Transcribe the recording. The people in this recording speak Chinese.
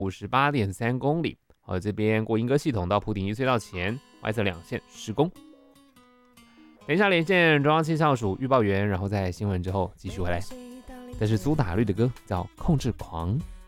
58.3公里。好，这边过莺歌系统到埔顶一隧道前，外侧2线施工。等一下连线中央气象署预报员，然后在新闻之后继续回来。这是苏打绿的歌，叫《控制狂》。